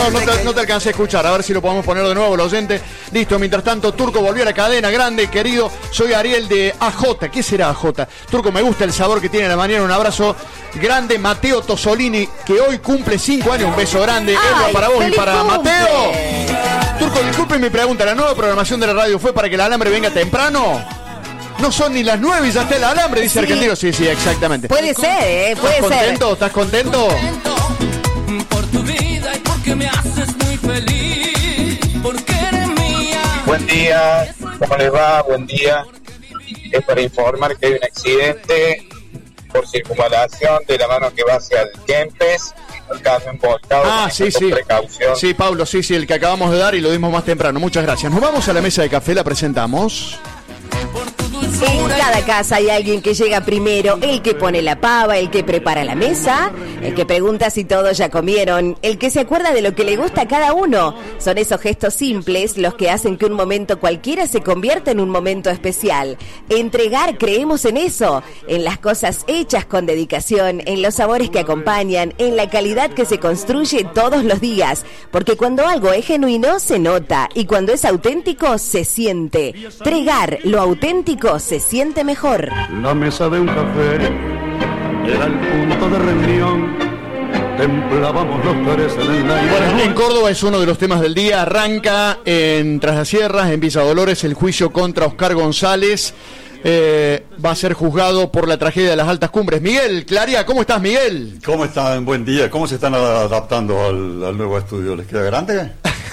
no te alcancé a escuchar, a ver si lo podemos poner de nuevo, el oyente. Listo, mientras tanto, Turco volvió a la cadena, grande, querido. Soy Ariel de AJ. ¿Qué será AJ? Turco, me gusta el sabor que tiene la mañana. Un abrazo grande, Mateo Tosolini, que hoy cumple 5 años. Un beso grande, Elba, para vos y para cumple. Mateo. Turco, disculpe mi pregunta, ¿la nueva programación de la radio fue para que el alambre venga temprano? No son ni las 9 y ya está el alambre, dice Argentino. Sí, exactamente. Puede ser, puede ser. ¿Estás contento? Por tu vida y porque me haces muy feliz, porque eres mía. Buen día, ¿cómo les va? Buen día. Es para informar que hay un accidente por circunvalación de la mano que va hacia el Kempes. El camión volcado. Sí. Precaución. Sí, Pablo, sí, el que acabamos de dar y lo dimos más temprano. Muchas gracias. Nos vamos a la mesa de café, la presentamos. En cada casa hay alguien que llega primero, el que pone la pava, el que prepara la mesa, el que pregunta si todos ya comieron, el que se acuerda de lo que le gusta a cada uno. Son esos gestos simples los que hacen que un momento cualquiera se convierta en un momento especial. Entregar, creemos en eso, en las cosas hechas con dedicación, en los sabores que acompañan, en la calidad que se construye todos los días. Porque cuando algo es genuino, se nota, y cuando es auténtico, se siente. Tregar, lo auténtico se siente mejor. La mesa de un café era el punto de reunión. Templábamos los tres en el aire. Bueno, en Córdoba es uno de los temas del día. Arranca en Tras las Sierras, en Villa Dolores, el juicio contra Oscar González. Va a ser juzgado por la tragedia de las altas cumbres. Miguel Claria, ¿cómo estás, Miguel? ¿Cómo están? Buen día. ¿Cómo se están adaptando al nuevo estudio? ¿Les queda grande?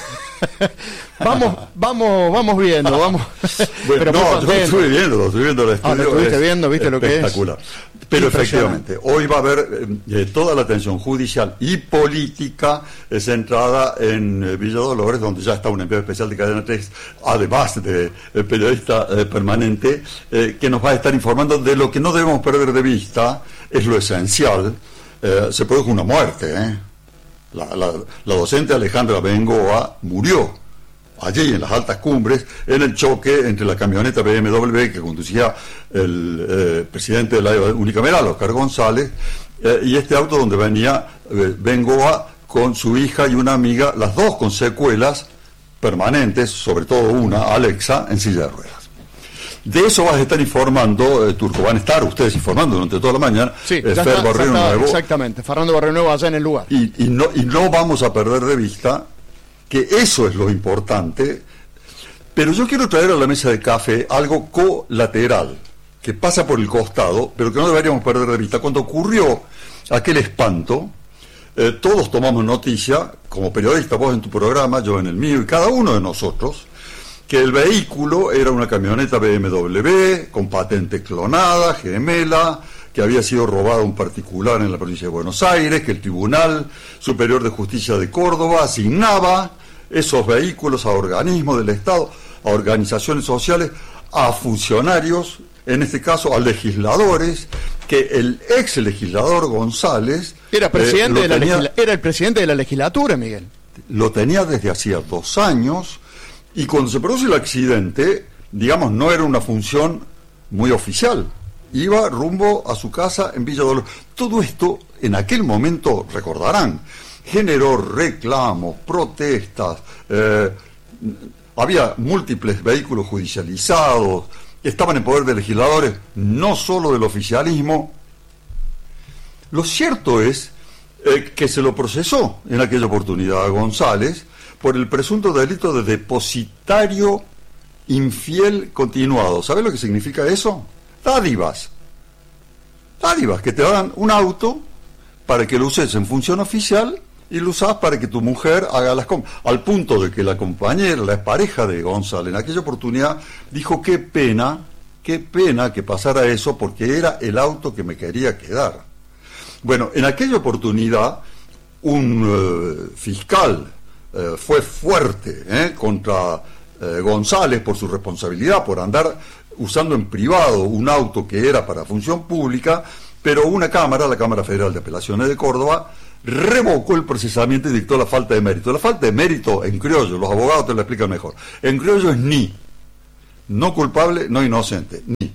Vamos viendo, vamos. Bueno, pero no, yo estuve viendo el estudio. Lo estuviste viendo, viste lo que es. Espectacular. Pero efectivamente, hoy va a haber toda la atención judicial y política centrada en Villa Dolores, donde ya está un enviado especial de Cadena 3, además de periodista permanente, que nos va a estar informando de lo que no debemos perder de vista, es lo esencial. Se produjo una muerte, La docente Alejandra Bengoa murió allí en las altas cumbres en el choque entre la camioneta BMW que conducía el presidente de la unicameral, Oscar González, y este auto donde venía Bengoa con su hija y una amiga, las dos con secuelas permanentes, sobre todo una, Alexa, en silla de ruedas. De eso vas a estar informando, Turco, van a estar ustedes informando durante toda la mañana. Sí, Barrio Nuevo. Exactamente, Fernando Barrio Nuevo allá en el lugar. Y no vamos a perder de vista que eso es lo importante, pero yo quiero traer a la mesa de café algo colateral, que pasa por el costado, pero que no deberíamos perder de vista. Cuando ocurrió aquel espanto, todos tomamos noticia, como periodista, vos en tu programa, yo en el mío, y cada uno de nosotros, que el vehículo era una camioneta BMW con patente clonada, gemela, que había sido robada a un particular en la provincia de Buenos Aires, que el Tribunal Superior de Justicia de Córdoba asignaba esos vehículos a organismos del Estado, a organizaciones sociales, a funcionarios, en este caso a legisladores, que el ex legislador González era el presidente de la legislatura, Miguel. Lo tenía desde hacía 2 años, y cuando se produce el accidente, digamos, no era una función muy oficial. Iba rumbo a su casa en Villa Dolores. Todo esto, en aquel momento, recordarán, generó reclamos, protestas, había múltiples vehículos judicializados, estaban en poder de legisladores, no solo del oficialismo. Lo cierto es que se lo procesó en aquella oportunidad a González por el presunto delito de depositario infiel continuado. ¿Sabes lo que significa eso? Dádivas que te dan un auto para que lo uses en función oficial y lo usas para que tu mujer haga las compras. Al punto de que la compañera, la pareja de González, en aquella oportunidad dijo: qué pena que pasara eso, porque era el auto que me quería quedar. Bueno, en aquella oportunidad un fiscal fue fuerte contra González por su responsabilidad, por andar usando en privado un auto que era para función pública, pero una cámara, la Cámara Federal de Apelaciones de Córdoba, revocó el procesamiento y dictó la falta de mérito. La falta de mérito, en criollo, los abogados te lo explican mejor, en criollo es ni, no culpable, no inocente, ni.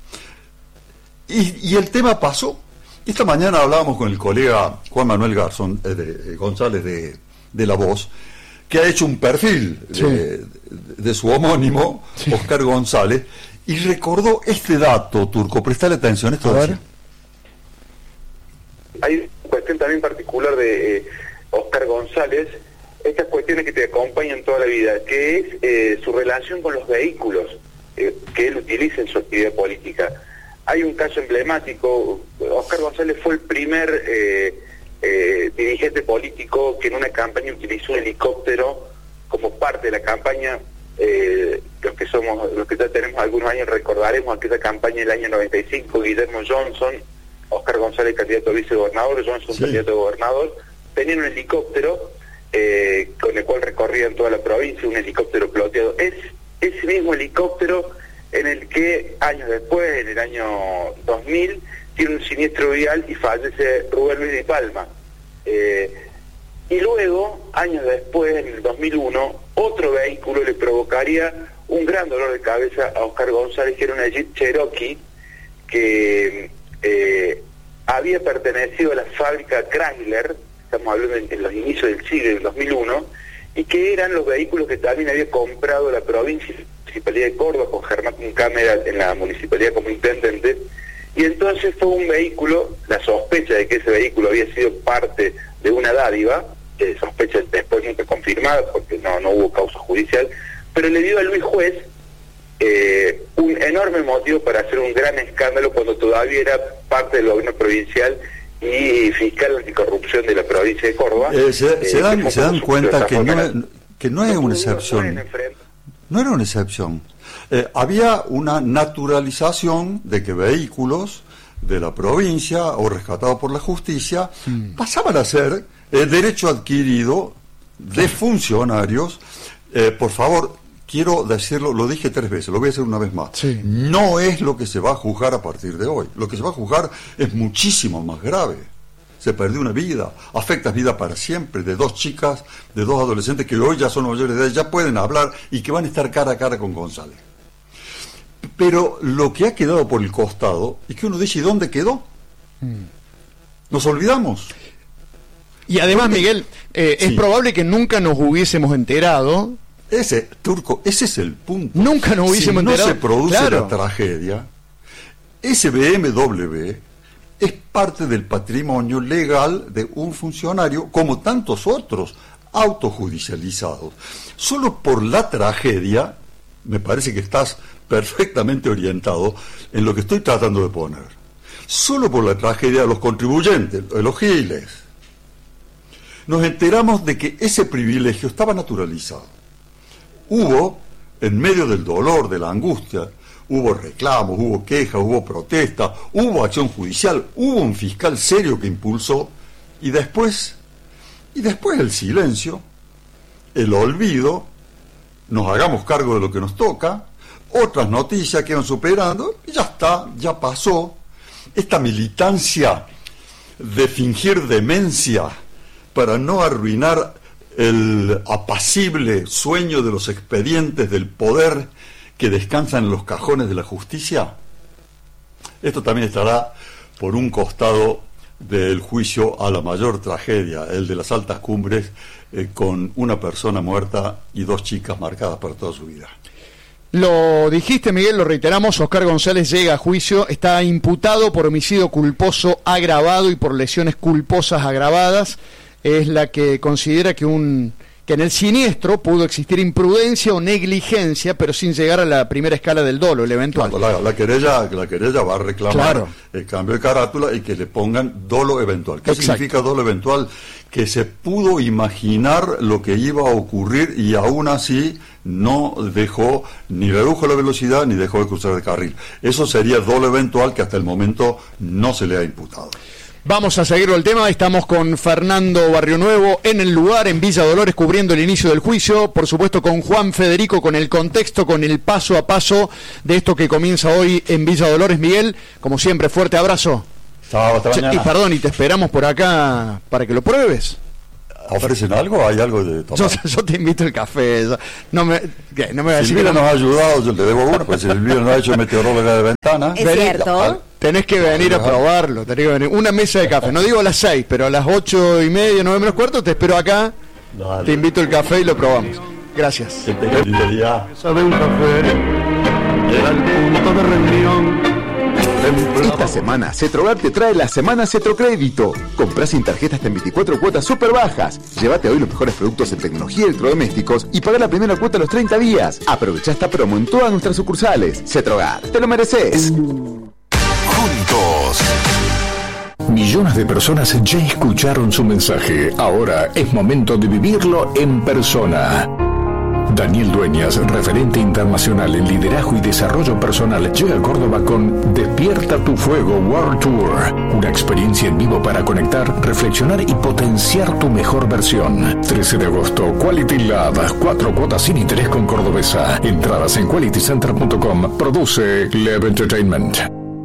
Y el tema pasó. Esta mañana hablábamos con el colega Juan Manuel Garzón, González de La Voz, que ha hecho un perfil de su homónimo, Oscar González, y recordó este dato, Turco, prestale atención, esto decía. Hay una cuestión también particular de Oscar González, estas cuestiones que te acompañan toda la vida, que es su relación con los vehículos que él utiliza en su actividad política. Hay un caso emblemático. Oscar González fue el primer dirigente político que en una campaña utilizó un helicóptero como parte de la campaña. Los que ya tenemos algunos años recordaremos aquella campaña del año 95, Guillermo Johnson, Oscar González candidato a vicegobernador, Johnson candidato a gobernador, tenían un helicóptero con el cual recorrían toda la provincia, un helicóptero piloteado. Es ese mismo helicóptero en el que años después, en el año 2000, tiene un siniestro vial y fallece Rubén Luis de Palma. Y luego, años después, en el 2001, otro vehículo le provocaría un gran dolor de cabeza a Oscar González, que era una Jeep Cherokee que había pertenecido a la fábrica Chrysler, estamos hablando en los inicios del siglo, del 2001, y que eran los vehículos que también había comprado la provincia, la Municipalidad de Córdoba, con Germán Cámara en la municipalidad como intendente. Y entonces fue un vehículo, la sospecha de que ese vehículo había sido parte de una dádiva, sospecha después nunca confirmada porque no hubo causa judicial, pero le dio a Luis Juez un enorme motivo para hacer un gran escándalo cuando todavía era parte del gobierno provincial y fiscal anticorrupción de la provincia de Córdoba. Se dan cuenta que no es una excepción. No era una excepción. Había una naturalización de que vehículos de la provincia o rescatados por la justicia pasaban a ser derecho adquirido de funcionarios. Por favor, quiero decirlo, lo dije 3 veces, lo voy a hacer una vez más. No es lo que se va a juzgar a partir de hoy. Lo que se va a juzgar es muchísimo más grave. Se perdió una vida, afecta vida para siempre, de 2 chicas, de 2 adolescentes que hoy ya son mayores de edad, ya pueden hablar y que van a estar cara a cara con González. Pero lo que ha quedado por el costado es que uno dice, ¿y dónde quedó? Nos olvidamos. Y además, Miguel, es probable que nunca nos hubiésemos enterado. Turco, ese es el punto. Nunca nos hubiésemos enterado. Si no se produce la tragedia, ese BMW es parte del patrimonio legal de un funcionario, como tantos otros autojudicializados. Solo por la tragedia, me parece que estás perfectamente orientado en lo que estoy tratando de poner. Solo por la tragedia de los contribuyentes, de los giles, nos enteramos de que ese privilegio estaba naturalizado. Hubo, en medio del dolor, de la angustia, hubo reclamos, hubo quejas, hubo protestas, hubo acción judicial, hubo un fiscal serio que impulsó, y después el silencio, el olvido, nos hagamos cargo de lo que nos toca, otras noticias quedan superando, y ya está, ya pasó. Esta militancia de fingir demencia para no arruinar el apacible sueño de los expedientes del poder que descansan en los cajones de la justicia, esto también estará por un costado del juicio a la mayor tragedia, el de las altas cumbres, con una persona muerta y 2 chicas marcadas para toda su vida. Lo dijiste, Miguel, lo reiteramos, Oscar González llega a juicio, está imputado por homicidio culposo agravado y por lesiones culposas agravadas. Es la que considera que en el siniestro pudo existir imprudencia o negligencia, pero sin llegar a la primera escala del dolo, el eventual. La querella va a reclamar el cambio de carátula y que le pongan dolo eventual. ¿Qué significa dolo eventual? Que se pudo imaginar lo que iba a ocurrir y aún así no dejó, ni redujo la velocidad, ni dejó de cruzar el carril. Eso sería dolo eventual, que hasta el momento no se le ha imputado. Vamos a seguirlo el tema, estamos con Fernando Barrionuevo en el lugar, en Villa Dolores, cubriendo el inicio del juicio, por supuesto con Juan Federico, con el contexto, con el paso a paso de esto que comienza hoy en Villa Dolores. Miguel, como siempre, fuerte abrazo. Hasta mañana. Y te esperamos por acá para que lo pruebes. ¿Ofrecen algo? ¿Hay algo de tomar? Yo te invito el café. No me va a decir. Silvia nos ha ayudado, yo le debo uno, pues Silvia nos ha hecho meteoróloga de ventana. Es cierto. Tenés que venir a probarlo, tenés que venir. Una mesa de café, no digo a las 6, pero a las 8:30, 9 menos cuarto, te espero acá Dale. Te invito el café y lo probamos. Gracias. Que tengas lindo día. Sabe un café, era el punto de reunión. Esta semana Cetrogar te trae la semana Cetrocrédito. Comprá sin tarjeta hasta en 24 cuotas súper bajas. Llévate hoy los mejores productos en tecnología y electrodomésticos y paga la primera cuota a los 30 días. Aprovecha esta promo en todas nuestras sucursales. Cetrogar, te lo mereces. Juntos. Millones de personas ya escucharon su mensaje. Ahora es momento de vivirlo en persona. Daniel Dueñas, referente internacional en liderazgo y desarrollo personal, llega a Córdoba con Despierta tu Fuego World Tour. Una experiencia en vivo para conectar, reflexionar y potenciar tu mejor versión. 13 de agosto, Quality Lab, 4 cuotas sin interés con Cordobesa. Entradas en qualitycenter.com. Produce Lab Entertainment.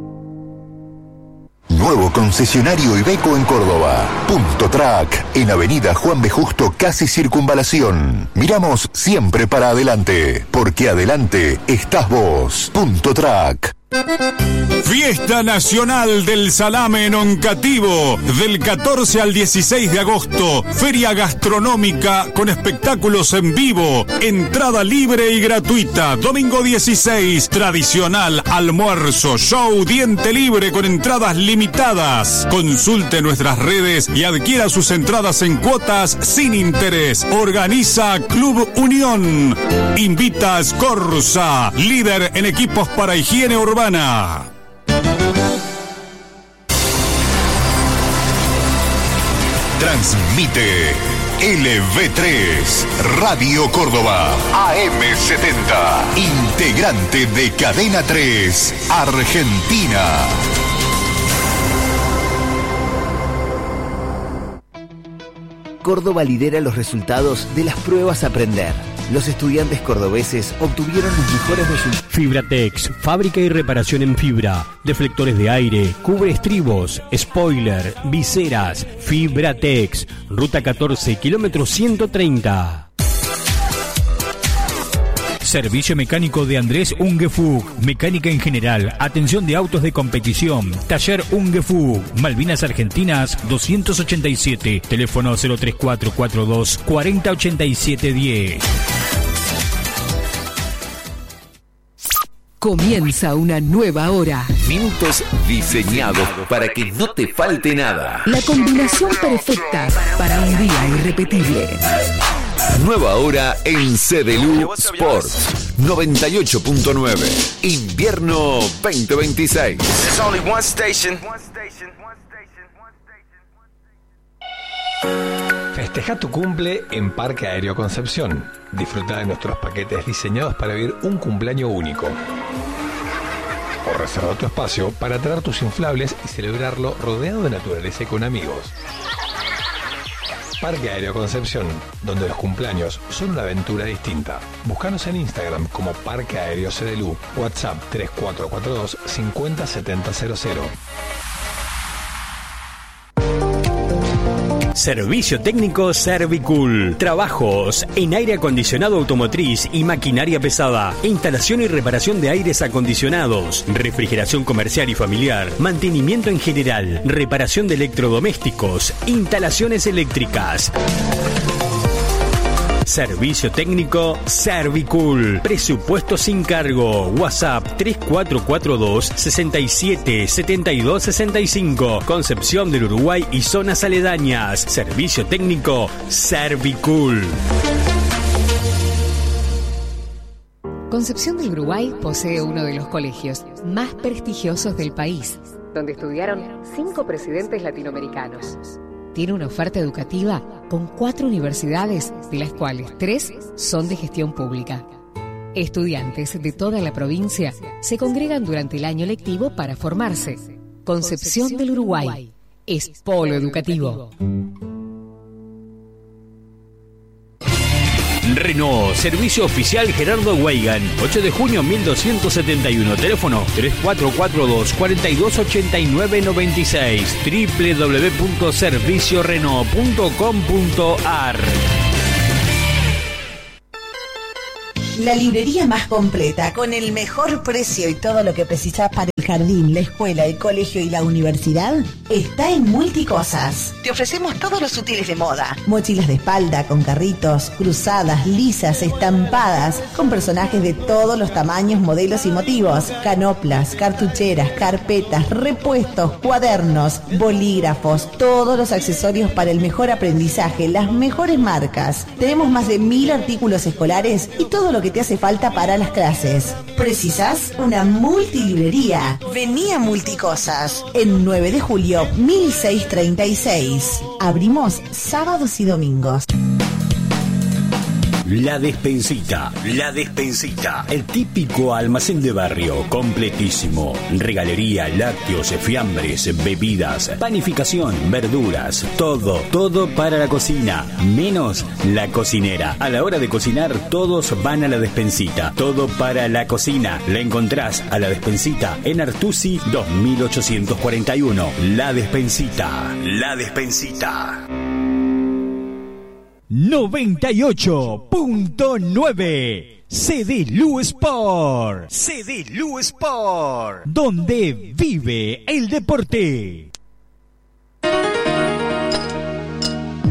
Nuevo concesionario Iveco en Córdoba. Punto Track, en Avenida Juan B. Justo, casi Circunvalación. Miramos siempre para adelante, porque adelante estás vos. Punto Track. Fiesta Nacional del Salame en Oncativo, del 14 al 16 de agosto. Feria gastronómica con espectáculos en vivo. Entrada libre y gratuita. Domingo 16, tradicional almuerzo, show, diente libre con entradas limitadas. Consulte nuestras redes y adquiera sus entradas en cuotas sin interés. Organiza Club Unión. Invita a Scorza, líder en equipos para higiene urbana. Transmite LV3 Radio Córdoba AM70, integrante de Cadena 3 Argentina. Córdoba lidera los resultados de las pruebas Aprender. Los estudiantes cordobeses obtuvieron los mejores resultados. Fibratex, fábrica y reparación en fibra, deflectores de aire, cubre estribos, spoiler, viseras. Fibratex, ruta 14, kilómetro 130. Servicio mecánico de Andrés Ungefug, mecánica en general, atención de autos de competición, taller Ungefug, Malvinas Argentinas 287, teléfono 03442 408710. Comienza una nueva hora. Minutos diseñados para que no te falte nada. La combinación perfecta para un día irrepetible. Nueva hora en CDLU Sports 98.9. Invierno 2026. There's only one station. Festeja tu cumple en Parque Aéreo Concepción. Disfruta de nuestros paquetes diseñados para vivir un cumpleaños único. O reserva tu espacio para traer tus inflables y celebrarlo rodeado de naturaleza y con amigos. Parque Aéreo Concepción, donde los cumpleaños son una aventura distinta. Búscanos en Instagram como Parque Aéreo CDLU. WhatsApp 3442 507000. Servicio técnico Servicool. Trabajos en aire acondicionado automotriz y maquinaria pesada. Instalación y reparación de aires acondicionados. Refrigeración comercial y familiar. Mantenimiento en general. Reparación de electrodomésticos. Instalaciones eléctricas. Servicio técnico Servicool. Presupuesto sin cargo. WhatsApp 3442 67 72 65. Concepción del Uruguay y zonas aledañas. Servicio técnico Servicool. Concepción del Uruguay posee uno de los colegios más prestigiosos del país, donde estudiaron 5 presidentes latinoamericanos. Tiene una oferta educativa con 4 universidades, de las cuales 3 son de gestión pública. Estudiantes de toda la provincia se congregan durante el año lectivo para formarse. Concepción del Uruguay es polo educativo. Renault, servicio oficial Gerardo Weigan, 8 de junio 1271, teléfono 3442 428996, www.serviciorenault.com.ar. La librería más completa, con el mejor precio y todo lo que precisas para jardín, la escuela, el colegio y la universidad está en Multicosas. Te ofrecemos todos los útiles de moda. Mochilas de espalda con carritos, cruzadas, lisas, estampadas, con personajes de todos los tamaños, modelos y motivos. Canoplas, cartucheras, carpetas, repuestos, cuadernos, bolígrafos, todos los accesorios para el mejor aprendizaje, las mejores marcas. Tenemos más de 1000 artículos escolares y todo lo que te hace falta para las clases. ¿Precisas una multilibrería? Vení a Multicosas en 9 de julio 1636. Abrimos sábados y domingos. La Despensita, el típico almacén de barrio, completísimo. Regalería, lácteos, fiambres, bebidas, panificación, verduras, todo para la cocina, menos la cocinera. A la hora de cocinar, todos van a La Despensita. Todo para la cocina. La encontrás a La Despensita en Artusi 2841. La Despensita. 98.9 CD-Lu Sport. Donde vive el deporte.